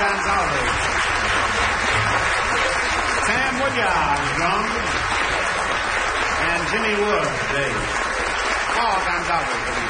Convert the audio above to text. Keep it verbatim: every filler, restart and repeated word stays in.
Gonzalez. Sam Woodyard, drums. And Jimmy Wood, bass. Paul Gonzalez.